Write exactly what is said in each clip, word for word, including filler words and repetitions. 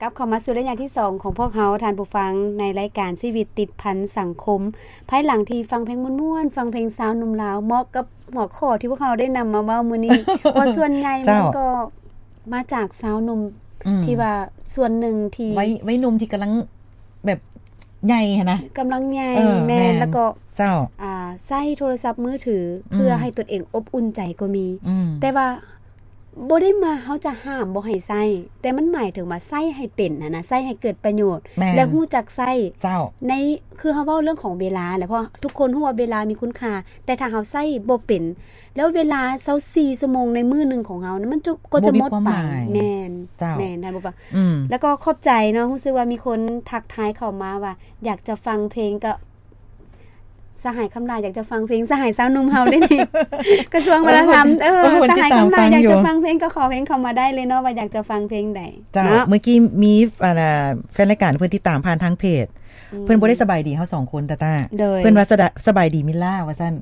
ลับเข้ามาสู่ระยะที่สองของพวกเฮาท่านผู้ฟังในรายการชีวิตติดพันสังคมภายหลังที่ฟังเพลงม่วนๆฟังเพลงสาวหนุ่มลาวเหมาะกับหัวข้อที่พวกเฮาได้นำมาเว้ามื้อนี้ ว่าส่วนใหญ่มันก็มาจากสาวหนุ่มที่ว่าส่วนหนึ่งที่ไว้ไว้หนุ่มที่กําลังแบบใหญ่หั่นนะกําลังใหญ่แม่นแล้วก็เจ้าอ่าใช้โทรศัพท์มือถือเพื่อให้ตนเองอบอุ่นใจก็มีแต่ว่าบ่ได้มาเฮาจะห้ามบ่ให้ใช้แต่มันหมายถึงว่าใช้ให้เป็นน่ะนะใช้ให้เกิดประโยชน์และฮู้จักใช้เจ้าในคือเฮาเว้าเรื่องของเวลาแหละเพราะทุกคนฮู้ว่าเวลามีคุณค่าแต่ถ้าเฮาใช้บ่เป็นแล้วเวลายี่สิบสี่ชั่วโมงในมื้อนึงของเฮานะมันก็จะหมดไปแม่นแม่นท่านผู้ฟังแล้วก็ขอบใจเนาะรู้สึกว่ามีคนทักทายเข้ามาว่าอยากจะฟังเพลงก็สหายคำลาอยากจะฟังเพลงสหายสาวหนุ่มเฮาได้นี่ กระทรวงวัฒนธรรมเออสหายคำลาอยากจะฟังเพลงก็ขอเพลงเข้ามาได้เลยเนาะว่าอยากจะฟังเพลงใดเนาะเมื่อกี้มีอ่าแฟนรายการเพิ่นติดตามผ่านทางเพจเพิ่นบ่ได้สบายดีเฮาสองคนตาตาเพิ่นว่าสบายดีมิลล่าว่าซั่น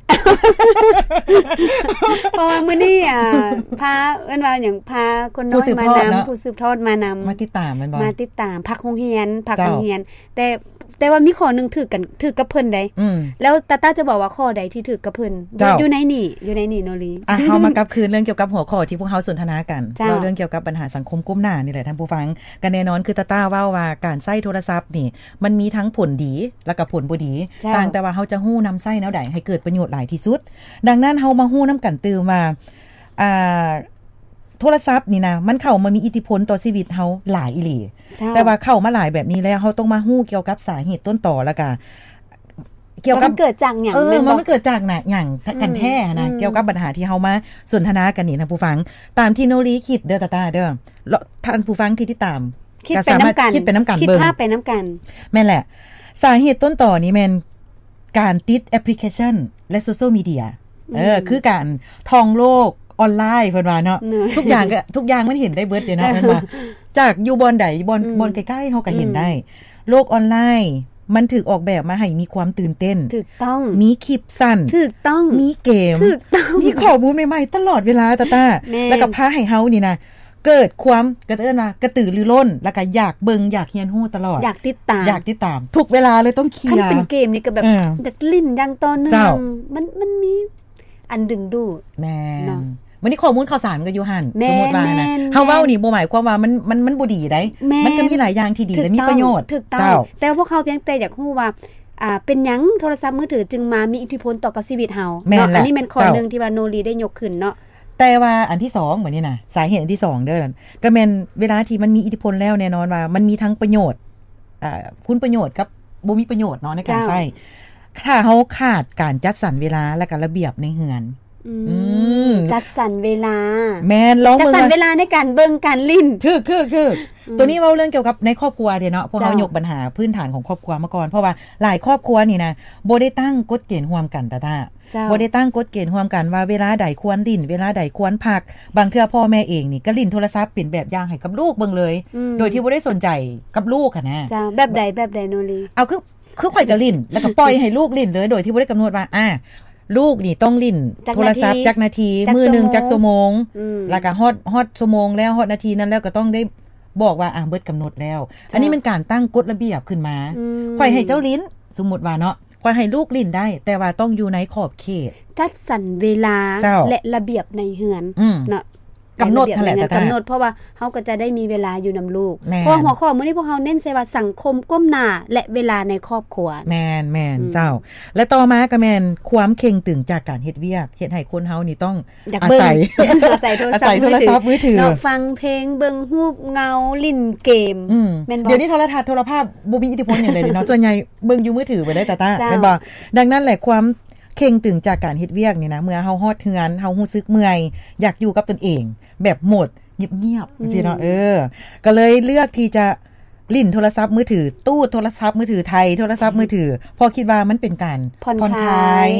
เพราะว่ามื้อนี้อ่าพาเอิ้นว่าหยังพาคนน้อยมานำผู้สืบทอดมานำมาติดตามมันบ่มาติดตามพักโรงเรียนพักโรงเรียนแต่แต่ว่ามีข้อนึงถือกันถือกับเพิ่นได้แล้วตาตาจะบอกว่าข้อใดที่ถือกับเพิ่นอยู่ในนี่อยู่ในนี่โนลีอ่ะเฮามากลับคืนเรื่องเกี่ยวกับหัวข้อที่พวกเฮาสนทนากันเว้าเรื่องเกี่ยวกับปัญหาสังคมก้มหน้านี่แหละท่านผู้ฟังก็แน่นอนคือตาตาเว้าว่าการใช้โทรศัพท์นี่มันมีทั้งผลดีและก็ผลบ่ดีต่างแต่ว่าเฮาจะฮู้นำใช้แนวใดให้เกิดประโยชน์หลายที่สุดดังนั้นเฮามาฮู้นํกันตื่มว่าอ่าโทรศัพท์นี่นะมันเข้ามามีอิทธิพลต่อชีวิตเฮาหลายอีหลีแต่ว่าเข้ามาหลายแบบนี้แล้วเฮาต้องมาฮู้เกี่ยวกับสาเหตุต้นตอแล้วก็เกี่ยวกับมันเกิดจากหยังเออมันเกิดจากน่ะหยังกันแท้นะเกี่ยวกับปัญหาที่เฮามาสนทนากันนี่ท่านผู้ฟังตามที่โนรีคิดเด้อตาตาเด้อท่านผู้ฟังที่ติดตามคิดเป็นนํากันคิดเป็นนํากันคิดภาพไปนํากันแม่นแหละสาเหตุต้นตอนี้แม่นการติดแอปพลิเคชันและโซเชียลมีเดียเออคือการท่องโลกออนไลน์เพิ่นว่าเนาะทุกอย่างก็ทุกอย่างมันเห็นได้เบิดเด้เนาะแม่นว่าจากอยู่บ่อนใดบ่อนบ่อนใกล้ๆเฮาก็เห็นได้โลกออนไลน์มันถูกออกแบบมาให้มีความตื่นเต้นถูกต้องมีคลิปสั้นถูกต้องมีเกมถูกต้องมีข้อมูลใหม่ๆตลอดเวลาตาตาแล้วก็พาให้เฮานี่นะเกิดความกระเอิ้นว่ากระตือรือร้นแล้วก็อยากเบิ่งอยากเรียนรู้ตลอดอยากติดตามอยากติดตามทุกเวลาเลยต้องเคลียร์คันเป็นเกมนี่ก็แบบอยากลิ้นอย่างต่อเนื่องมันมันมีอันดึงดูดแม่นวันนี้ข้อมูลข่าวสารก็อยู่หั่นสมมุติว่านะเฮาเว้านี่บ่หมายความว่ามันมันมันบ่ดีได้มันก็มีหลายอย่างที่ดีและมีประโยชน์ถูกต้องแต่พวกเขาเพียงแต่อยากรู้ว่าอ่าเป็นหยังโทรศัพท์มือถือจึงมามีอิทธิพลต่อกับชีวิตเฮาเนาะอันนี้เป็นข้อนึงที่ว่าโนรีได้ยกขึ้นเนาะแต่ว่าอันที่สองเหมือนนี่น่ะสาเหตุอันที่สองเด้อก็แม่นเวลาที่มันมีอิทธิพลแล้วแน่นอนว่ามันมีทั้งประโยชน์อ่าคุณประโยชน์กับบ่มีประโยชน์เนาะในการใช้ถ้าเฮาขาดการจัดสรรเวลาและก็ระเบียบในเฮือนอืมจัดสรรเวลาแม่นลองจัดสรรเวลาในการเบิ่งการลิ้นคือๆๆตัวนี้เว้าเรื่องเกี่ยวกับในครอบครัวเด้เนาะพวกเฮายกปัญหาพื้นฐานของครอบครัวมาก่อนเพราะว่าหลายครอบครัวนี่นะบ่ได้ตั้งกฎเกณฑ์ร่วมกันตาตาบ่ได้ตั้งกฎเกณฑ์ร่วมกันว่าเวลาใดควรลิ้นเวลาใดควรพักบางเทื่อพ่อแม่เองนี่ก็ลิ้นโทรศัพท์เป็นแบบอย่างให้กับลูกเบิ่งเลยโดยที่บ่ได้สนใจกับลูกอ่ะนะจ้าแบบใดแบบใดโนรีเอาคือคือข่อยก็ลิ้นแล้วก็ปล่อยให้ลูกลิ้นเลยโดยที่บ่ได้กำหนดว่าอ่าลูกนี่ต้องลิ้นโทรศัพท์จักนาทีมื้อนึงจักชั่วโมงแล้วก็ฮอดฮอดชั่วโมงแล้วฮอดนาทีนั้นแล้วก็ต้องได้บอกว่าอ่าเบิดกำหนดแล้วอันนี้เป็นการตั้งกฎระเบียบขึ้นมาข่อยให้เจ้าลิ้นสมมุติว่าเนาะข่อยให้ลูกลิ้นได้แต่ว่าต้องอยู่ในขอบเขตจัดสรรเวลาและระเบียบในเฮือนเนาะกำหนดนั่นแหละกำหนดเพราะว่าเฮาก็จะได้มีเวลาอยู่นําลูกเพราะหัวข้อมื้อนี้พวกเฮาเน้นใส่ว่าสังคมก้มหน้าและเวลาในครอบครัวแม่นๆเจ้าและต่อมาก็แม่นความเข่งตึงจากการเฮ็ดเวียกเฮ็ดให้คนเฮานี่ต้องอาศัยอาศัยโทรศัพท์มือถือเนาะฟังเพลงเบิ่งรูปเงาลิ้นเกมแม่นบ่เดี๋ยวนี้โทรทัศน์โทรภาพบ่มีอิทธิพลหยังเลยเนาะส่วนใหญ่เบิ่งอยู่มือถือไปได้ตาๆแม่นบ่ดังนั้นแหละความเข่งตึงจากการเฮ็ดเวียกนี่นะเมื่อเฮาฮอดเฮือนเฮารู้สึกเมื่อยอยากอยู่กับตนเองแบบโหมดเงียบๆจังซี่เนาะเออก็เลยเลือกที่จะลิ้นโทรศัพท์มือถือตู้โทรศัพท์มือถือไทยโทรศัพท์มือถือพอคิดว่ามันเป็นการผ่อนคลาย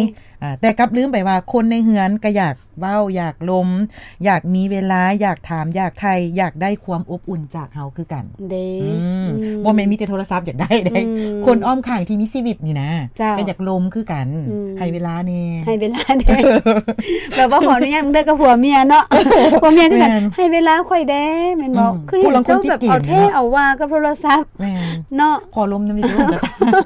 อ่าแต่กลับลืมไปว่าคนในเฮือนก็อยากเว้าอยากลมอยากมีเวลาอยากถามอยากไทยอยากได้ความอบอุ่นจากเฮาคือกันเด้บ่แม่นมีแต่โทรศัพท์อยากได้เด้คนอ้อมข้างที่มีชีวิตนี่นะก็อยากลมคือกันให้เวลาแน่ให้เวลาแน่แบบว่าขออนุญาตมึงได้กับผัวเมียเนาะผัวเมียคือกันให้เวลาค่อยแด้แม่นบ่คือเห็นเจ้าแบบเอาแท้เอาว่ากับโทรศัพท์เนาะขอลมนำนิดนึง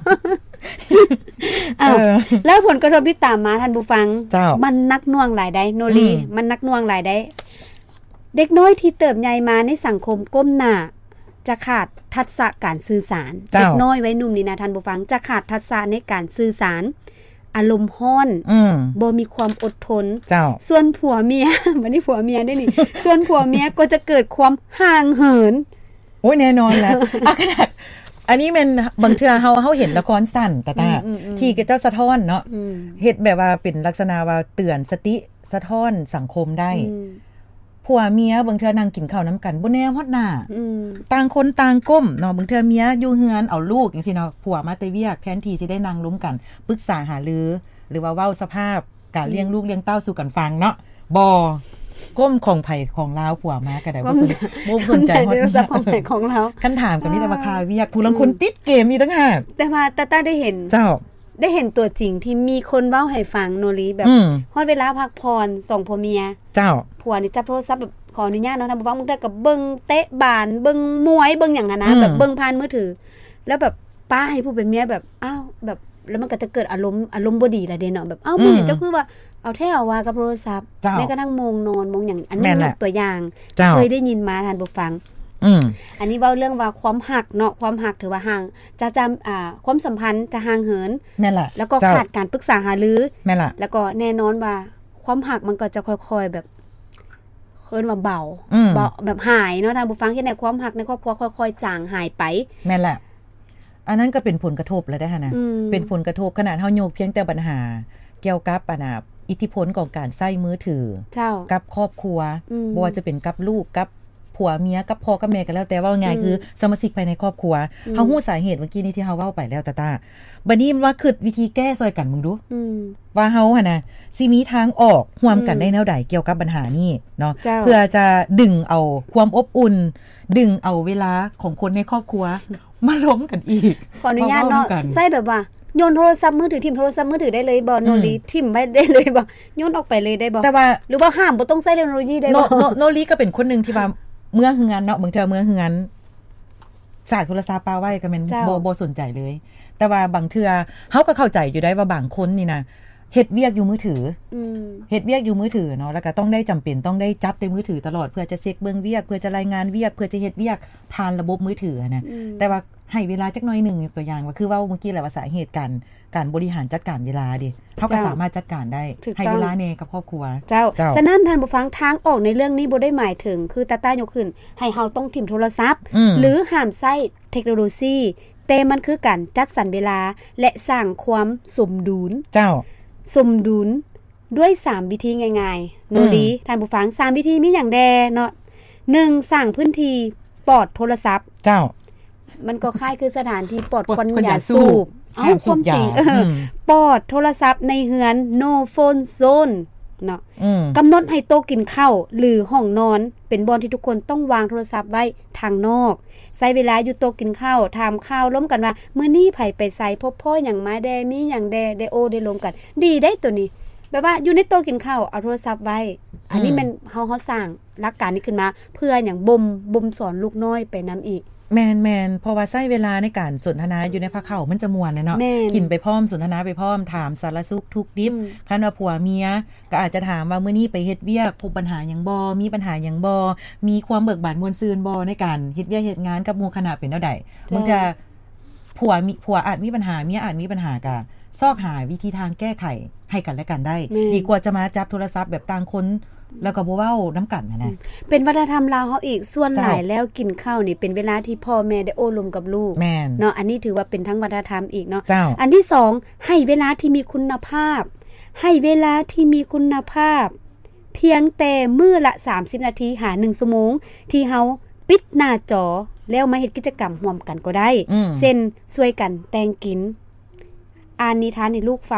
อ้าวแล้วผลกระทบที่ตามมาท่านผู้ฟังมันนักหน่วงหลายได้โนรีมันนักหน่วงหลายได้เด็กน้อยที่เติบใหญ่มาในสังคมก้มหน้าจะขาดทักษะการสื่อสารเด็กน้อยวัยหนุ่มนี่นะท่านผู้ฟังจะขาดทักษะในการสื่อสารอารมณ์ร้อนบ่มีความอดทนส่วนผัวเมียบ่ได้ผัวเมียได้นี่ส่วนผัวเมียก็จะเกิดความห่างเหินโอ้ยแน่นอนแล้วอ่ะขนาดอันนี้มันบางเทื่อเฮาเฮาเห็นละครสั้นตาตาที่เจ้าสะท้อนเนาะเฮ็ดแบบว่าเป็นลักษณะว่าเตือนสติสะท้อนสังคมได้ผัวเมียบางเทื่อนั่งกินข้าวนำกันบ่แน่ฮอดหน้าต่างคนต่างก้มเนาะบางเทื่อเมียอยู่เฮือนเอาลูกจังซี่เนาะผัวมาแต่เวียกแทนที่สิได้นั่งล้มกันปรึกษาหารือหรือว่าเว้าสภาพการเลี้ยงลูกเลี้ยงเต้าสู่กันฟังเนาะบ่ก้มของไผของลาวผัวมาก็ได้บ่สนบ่สนใจฮอดของไผของลาวคันถามก็มีแต่ว่าคาเวียกผู้ลางคนติดเกมมีต่างหากแต่ว่าตาตาได้เห็นเจ้าได้เห็นตัวจริงที่มีคนเว้าให้ฟังโนรีแบบฮอดเวลาพักผ่อนสองผัวเมียเจ้าผัวนี่จับโทรศัพท์แบบขออนุญาตเนาะท่านผู้ฟังมึงได้กับเบิ่งเตะบานเบิ่งมวยเบิ่งหยังอะนะแบบเบิ่งผ่านมือถือแล้วแบบป้าให้ผู้เป็นเมียแบบอ้าวแบบแล้วมันก็จะเกิดอารมณ์อารมณ์บ่ดีล่ะเด้เนาะแบบอ้าวมึงเจ้าคือว่าเอาแท้เอาว่ากับโทรศัพท์แม้กระทั่งโมงนอนโมงหยังอันนี้ตัวอย่างเคยได้ยินมาท่านผู้ฟังอืมอันนี้เว้าเรื่องว่าความหักเนาะความหักถือว่าห่างจะจำอ่าความสัมพันธ์จะห่างเหินแม่นล่ะแล้วก็ขาดการปรึกษาหารือแม่นล่ะแล้วก็แน่นอนว่าความหักมันก็จะค่อยๆแบบเอิ้นว่าเบาเบาแบบหายเนาะท่านผู้ฟังเฮ็ดให้ความหักในครอบครัวค่อยๆจางหายไปแม่นล่ะอันนั้นก็เป็นผลกระทบแล้วได้ค่ะนะเป็นผลกระทบขนาดเฮาโยกเพียงแต่ปัญหาเกี่ยวกับปัญหาอิทธิพลของการใช้มือถือกับครอบครัวบ่ว่าจะเป็นกับลูกกับผัวเมียกับพ่อกับแม่กันแล้วแต่ว่าง่ายคือสมาชิกภายในครอบครัวเฮาฮู้สาเหตุเมื่อกี้นี้ที่เฮาเว้าไปแล้วตาตาบัดนี้ว่าคิดวิธีแก้ซอยกันมึงดูว่าเฮาหั่นน่ะสิมีทางออกร่วมกันได้แนวใดเกี่ยวกับปัญหานี้เนาะเพื่อจะดึงเอาความอบอุ่นดึงเอาเวลาของคนในครอบครัวมาล้มกันอีกขออนุญาตเนาะใส่แบบว่าโยนโทรศัพท์มือถือทิ่มโทรศัพท์มือถือได้เลยบ่โนรีทิ่มไว้ได้เลยบ่โยนออกไปเลยได้บ่แต่ว่าหรือว่าห้ามบ่ต้องใช้เทคโนโลยีได้บ่โนโนรีก็เป็นคนนึงที่ว่าเมื่อเฮือนเนาะบางเทื่อเมื่อเฮือนสากโทรศัพท์ปาไว้ก็แม่นบ่บ่สนใจเลยแต่ว่าบางเทื่อเฮาก็เข้าใจอยู่ได้ว่าบางคนนี่นะเฮ็ดเวียกอยู่มือถืออืมเฮ็ดเวียกอยู่มือถือเนาะแล้วก็ต้องได้จำเป็นต้องได้จับในมือถือตลอดเพื่อจะเช็คเบิ่งเวียกเพื่อจะรายงานเวียกเพื่อจะเฮ็ดเวียกผ่านระบบมือถือนะแต่ว่าให้เวลาจักหน่อยนึงตัวอย่างว่าคือว่าเมื่อกี้แหละว่าสาเหตุการการบริหารจัดการเวลาดิเฮาก็สามารถจัดการได้ให้เวลาแน่กับครอบครัวเจ้าฉะนั้นท่านผู้ฟังทางออกในเรื่องนี้บ่ได้หมายถึงคือตาต้ายกขึ้นให้เฮาต้องทิ่มโทรศัพท์หรือห้ามใช้เทคโนโลยีแต่มันคือการจัดสรรเวลาและสร้างความสมดุลเจ้าสมดุลด้วยสามวิธีง่ายๆโนดีท่านผู้ฟังสามวิธีมีหยังแดเนาะหนึ่งสร้างพื้นที่ปลอดโทรศัพท์เจ้ามันก็คล้ายคือสถานที่ปลอดควันยาสูบเอาความจริงปลอดโทรศัพท์ในเฮือน no phone zone เนาะกำหนดให้โต๊ะกินข้าวหรือห้องนอนเป็นบอนที่ทุกคนต้องวางโทรศัพท์ไว้ทางนอกใช้เวลาอยู่โต๊ะกินข้าวถามข้าวล้มกันว่ามื้อนี้ไผไปไสพบพ่อหยังมาแดมีหยังแดได้โอได้ลงกันดีได้ตัวนี้แบบว่าอยู่ในโต๊ะกินข้าวเอาโทรศัพท์ไว้อันนี้มันเฮาเฮาสร้างหลักการนี้ขึ้นมาเพื่อหยังบ่มบ่มสอนลูกน้อยไปนําอีกแมนแมนเพราะว่าใช้เวลาในการสนทนาอยู่ในภาคเขามันจะม่วนเลยเนาะกินไปพร้อมสนทนาไปพร้อมถามสารสุขทุกดิบคันว่าผัวเมียก็อาจจะถามว่ามื้อนี้ไปเฮ็ดเวียกพบปัญหาหยังบ่มีปัญหาหยังบ่มีความเบิกบานม่วนซื่นบ่ในการเฮ็ดเวียกเฮ็ดงานกับหมู่คณะเป็นแนวใดบางเทื่อผัวมีผัวอาจมีปัญหาเมียอาจมีปัญหาก็ซอกหาวิธีทางแก้ไขให้กันและกันได้ดีกว่าจะมาจับโทรศัพท์แบบต่างคนแล้วก็บ่เว้าน้ำกันนะนะเป็นวัฒนธรรมลาวเฮาอีกส่วนหลายแล้วกินข้าวนี่เป็นเวลาที่พ่อแม่ได้โอ้ลมกับลูกเนาะอันนี้ถือว่าเป็นทั้งวัฒนธรรมอีกเนาะอันที่สองให้เวลาที่มีคุณภาพให้เวลาที่มีคุณภาพเพียงแต่มื้อละสามสิบนาทีหาหนึ่งชั่วโมงที่เฮาปิดหน้าจอแล้วมาเฮ็ดกิจกรรมร่วมกันก็ได้เช่นช่วยกันแต่งกินอ่านนิทานให้ลูกฟัง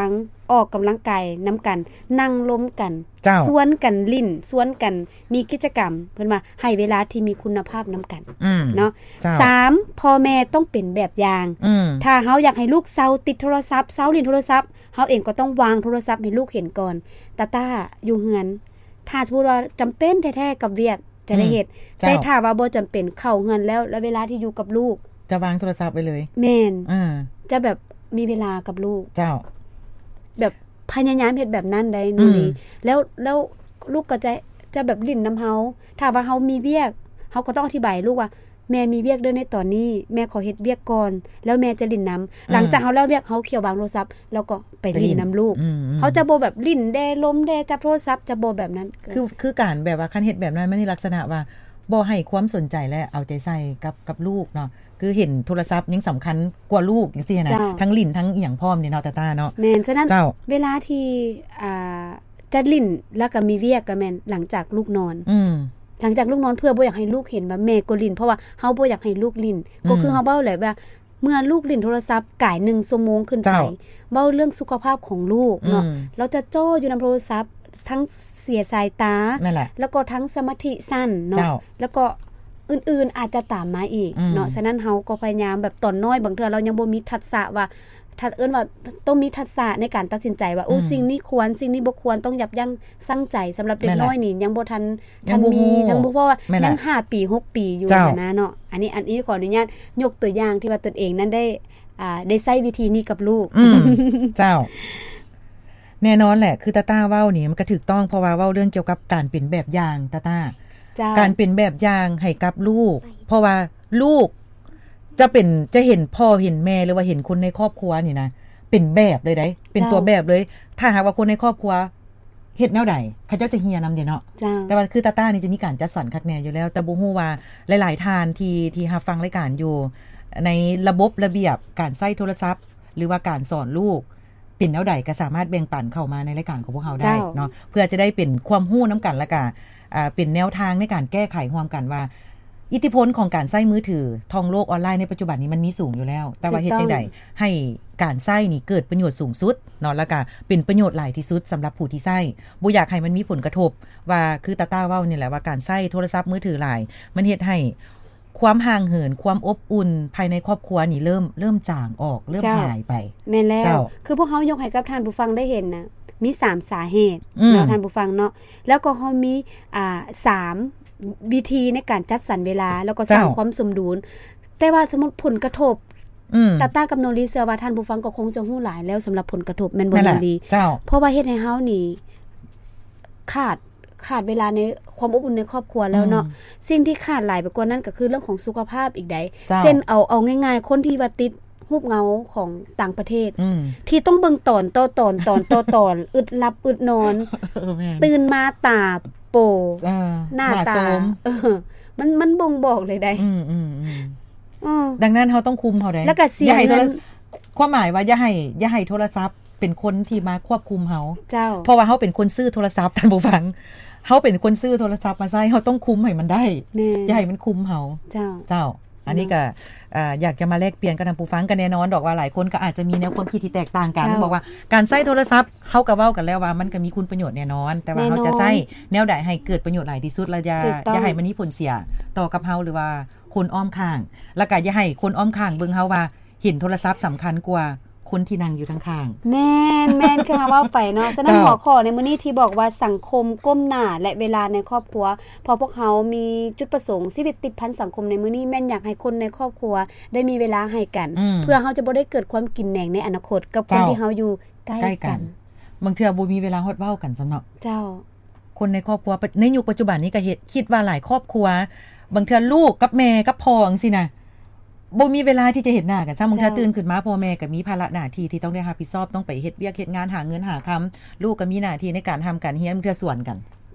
ออกกําลังกายนํากันนั่งล้มกันสวนกันลิ้นสวนกันมีกิจกรรมเพิ่นว่าให้เวลาที่มีคุณภาพนํากันเนาะสามพ่อแม่ต้องเป็นแบบอย่างถ้าเฮาอยากให้ลูกเซาติดโทรศัพท์เซาลิ้นโทรศัพท์เฮาเองก็ต้องวางโทรศัพท์ให้ลูกเห็นก่อนตาต้าอยู่เฮือนถ้าสมมุติว่าจําเป็นแท้ๆกับเวียกจะได้เฮ็ดแต่ถ้าว่าบ่จําเป็นเข้าเฮือนแล้วแล้วเวลาที่อยู่กับลูกจะวางโทรศัพท์ไปเลยแม่นอ่าจะแบบมีเวลากับลูกเจ้าแบบพยายามเฮ็ดแบบนั้นได้นู่นนี่แล้วแล้วลูกก็จะจะแบบลิ้นนําเฮาถ้าว่าเฮามีเวียกเฮาก็ต้องอธิบายลูกว่าแม่มีเวียกเด้อในตอนนี้แม่ขอเฮ็ดเวียกก่อนแล้วแม่จะลิ้นนําหลังจากเฮาแล้วเวียกเฮาเขี่ยววางโทรศัพท์แล้วก็ไปลิ้นนําลูกเฮาจะบ่แบบลิ้นแดล้มแดจับโทรศัพท์จะบ่แบบนั้นคือคือการแบบว่าคันเฮ็ดแบบนั้นมันมีลักษณะว่าบ่ให้ความสนใจและเอาใจใส่กับกับลูกเนาะคือเห็นโทรศัพท์ยังสําคัญกว่าลูกจังซี่นะทั้งลิ้นทั้งอีหยังพร้อมนี่เนาะตาตาเนาะแม่นฉะนั้นเวลาที่อ่าจะลิ้นแล้วก็มีเวียกก็แม่นหลังจากลูกนอนอืมหลังจากลูกนอนเพื่อบ่อยากให้ลูกเห็นว่าแม่ก็ลิ้นเพราะว่าเฮาบ่อยากให้ลูกลิ้นก็คือเฮาเว้าแหละว่าเมื่อลูกลิ้นโทรศัพท์กายหนึ่งชั่วโมงขึ้นไปเว้าเรื่องสุขภาพของลูกเนาะเราจะจ้ออยู่นำโทรศัพท์ทั้งเสียสายตาแล้วก็ทั้งสมาธิสั้นเนาะแล้วก็อื่นๆอาจจะตามมาอีกเนาะฉะนั้นเฮาก็พยายามแบบตอนน้อยบางเทื่อเรายังบ่มีทักษะว่าถ้าเอิ้นว่าต้องมีทักษะในการตัดสินใจว่าโอ้สิ่งนี้ควรสิ่งนี้บ่ควรต้องยับยั้งชั่งใจสำหรับเด็กน้อยนี่ยังบ่ทันทันมีทั้งบ่เพราะว่ายังห้าปีหกปีอยู่นะเนาะอันนี้อันนี้ขออนุญาตยกตัวอย่างที่ว่าตนเองนั้นได้อ่าได้ใช้วิธีนี้กับลูกเจ้าแน่นอนแหละคือตาต้าเว้านี่มันก็ถูกต้องเพราะว่าเว้าเรื่องเกี่ยวกับการเป็นแบบอย่างตาต้าการเป็นแบบอย่างให้กับลูกเพราะว่าลูกจะเป็นจะเห็นพ่อเห็นแม่หรือว่าเห็นคนในครอบครัวนี่นะเป็นแบบเลยได้เป็นตัวแบบเลยถ้าหากว่าคนในครอบครัวเฮ็ดแนวใดเขาเจ้าจะเฮียนำเด้เนาะแต่ว่าคือตาต้านี่จะมีการจัดสรรคักแน่อยู่แล้วแต่บ่ฮู้ว่าหลายๆท่านที่ที่รับฟังรายการอยู่ในระบบระเบียบการใช้โทรศัพท์หรือว่าการสอนลูกเป็นแนวใดก็สามารถแบ่งปันเข้ามาในรายการของพวกเราได้เนาะเพื่อจะได้เป็นความรู้นํากันแล้วก็อ่าเป็นแนวทางในการแก้ไขร่วมกันว่าอิทธิพลของการใช้มือถือท่องโลกออนไลน์ในปัจจุบันนี้มันมีสูงอยู่แล้วแต่ว่าเฮ็ดจังได๋ให้การใช้นี่เกิดประโยชน์สูงสุดเนาะแล้วก็เป็นประโยชน์หลายที่สุดสำหรับผู้ที่ใช้บ่อยากให้มันมีผลกระทบว่าคือตาต้าเว้านี่แหละว่าการใช้โทรศัพท์มือถือหลายมันเฮ็ดให้ความห่างเหินความอบอุ่นภายในครอบครัวนี่เริ่มเริ่มจางออกเริ่มหายไปแม่นแล้วคือพวกเฮายกให้กับท่านผู้ฟังได้เห็นนะมีสามสาเหตุเนาะท่านผู้ฟังเนาะแล้วก็เฮามีอ่าสามวิธีในการจัดสรรเวลาแล้วก็สร้างความสมดุลแต่ว่าสมมุติผลกระทบตาต้ากับโนรีเชื่อว่าท่านผู้ฟังก็คงจะฮู้หลายแล้วสำหรับผลกระทบแม่นบ่ดีเพราะว่าเฮ็ดให้เฮานี่ขาดขาดเวลาในความอบอุ่นในครอบครัวแล้วเนาะสิ่งที่ขาดหลายไปกว่านั้นก็คือเรื่องของสุขภาพอีกได้เช่นเอาเอาง่ายๆคนที่ว่าติดรูปเงาของต่างประเทศที่ต้องเบิ่งตอนต่อตอนตอนต่อตอนอึดหลับอึดนอนตื่นมาตาโปหน้าตาเออมันมันบ่งบอกเลยได้อืมๆๆดังนั้นเฮาต้องคุมเฮาได้แล้วก็เสียเงินความหมายว่าอย่าให้อย่าให้โทรศัพท์เป็นคนที่มาควบคุมเฮาเจ้าเพราะว่าเฮาเป็นคนซื้อโทรศัพท์ท่านผู้ฟังเฮาเป็นคนซื้อโทรศัพท์มาใช้เฮาต้องคุมให้มันได้อย่าให้มันคุมเฮาเจ้าเจ้าอันนี้ก็อ่าอยากจะมาแลกเปลี่ยนกับท่านผู้ฟังกันแน่นอนดอกว่าหลายคนก็อาจจะมีแนวความคิดที่แตกต่างกันบอกว่าการใช้โทรศัพท์เฮาก็เว้ากันแล้วว่ามันก็มีคุณประโยชน์แน่นอนแต่ว่าเฮาจะใช้แนวใดให้เกิดประโยชน์หลายที่สุดและอย่าอย่าให้มันมีผลเสียต่อกับเฮาหรือว่าคนอ้อมข้างแล้วก็อย่าให้คนอ้อมข้างเบิ่งเฮาว่าเห็นโทรศัพท์สําคัญกว่าคนที่นั่งอยู่ข้างๆแม่นแม่นคือเว้าไปเนาะฉะนั้นหัวข้อในมื้อนี้ที่บอกว่าสังคมก้มหน้าและเวลาในครอบครัวพอพวกเฮามีจุดประสงค์ชีวิตติดพันสังคมในมื้อนี้แม่นอยากให้คนในครอบครัวได้มีเวลาให้กันเพื่อเฮาจะบ่ได้เกิดความกินแหนงในอนาคตกับคนที่เฮาอยู่ใกล้กันบางเทื่อบ่มีเวลาฮอดเว้ากันซั่นเนาะเจ้าคนในครอบครัวในยุคปัจจุบันนี้ก็เฮ็ดคิดว่าหลายครอบครัวบางเทื่อลูกกับแม่กับพ่อจังซี่นะบ่มีเวลาที่จะเห็นหน้ากันซ้ําบางเทื่อตื่นขึ้นมาพ่อแม่ก็มีภาระหน้าที่ที่ต้องได้รับผิดชอบต้องไปเฮ็ดเวียกเฮ็ดงานหาเงินหาคําลูกก็มีหน้าที่ในการทําการเรียนบางเทื่อสวนกัน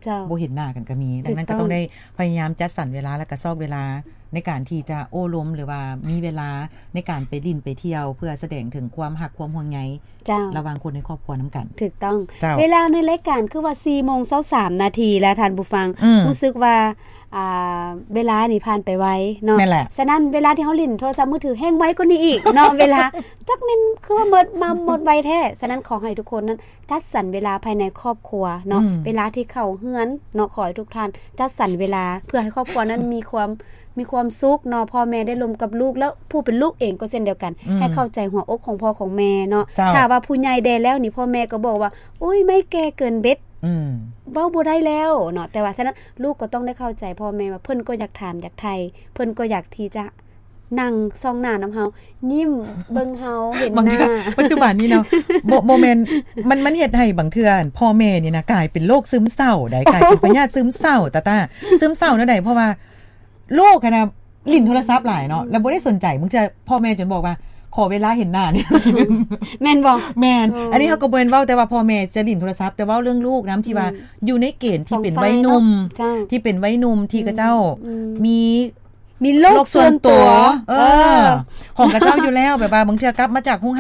บ่เห็นหน้ากันก็มีดังนั้นก็ต้องได้พยายามจัดสรรเวลาและก็ซอกเวลาในการที่จะโอ้ล้มหรือว่ามีเวลาในการไปลิ้นไปเที่ยวเพื่อแสดงถึงความหักความห่วงใยระหว่างคนในครอบครัวนำกันถูกต้องเวลาในรายการคือว่า สี่โมงยี่สิบสาม นาทีแล้วท่านผู้ฟังรู้สึกว่าอ่าเวลานี่ผ่านไปไวเนาะฉะนั้นเวลาที่เฮาลิ้นโทรศัพท์มือถือแห้งไว้กว่านี้อีกเนาะเวลาจักแม่นคือว่าหมดมาหมดไวแท้ฉะนั้นขอให้ทุกคนนั้นจัดสรรเวลาภายในครอบครัวเนาะเวลาที่เข้าเฮือนเนาะขอให้ทุกท่านจัดสรรเวลาเพื่อให้ครอบครัวนั้นมีความมีความสุขเนาะพ่อแม่ได้ร่วมกับลูกแล้วผู้เป็นลูกเองก็เช่นเดียวกันให้เข้าใจหัวอกของพ่อของแม่เนาะถ้าว่าผู้ใหญ่แดแล้วนี่พ่อแม่ก็บอกว่าอุ๊ยไม่แก่เกินเบ็ดอืมเว้าบ่ได้แล้วเนาะแต่ว่าฉะนั้นลูกก็ต้องได้เข้าใจพ่อแม่ว่าเพิ่นก็อยากถามอยากไทยเพิ่นก็อยากที่จะนั่งส่องหน้านำเฮายิ้มเบิ่งเฮาเห็นหน้าปัจจุบันนี้เนาะโมเมนต์มันมันเฮ็ดให้บางเทื่อพ่อแม่นี่นะกลายเป็นโรคซึมเศร้าได้กลายเป็นพยาธิซึมเศร้าตาตาซึมเศร้าเนาะได้เพราะว่าลูกนะลิ้นโทรศัพท์หลายเนาะแล้วบ่ได้สนใจมึงจะพ่อแม่จนบอกว่าขอเวลาเห็นหน้าเนี่ยแม่นบ่แม่นอันนี้เฮาก็บ่แม่นเว้าแต่ว่าพ่อแม่จะลิ้นโทรศัพท์แต่เว้าเรื่องลูกนำที่ว่าอยู่ในเกณฑ์ที่เป็นวัยหนุ่มที่เป็นวัยหนุ่มที่กระเจ้ามีมีโลกส่วนตัวเออของกระเจ้าอยู่แล้วแบบว่าบางเทื่อกลับมาจาก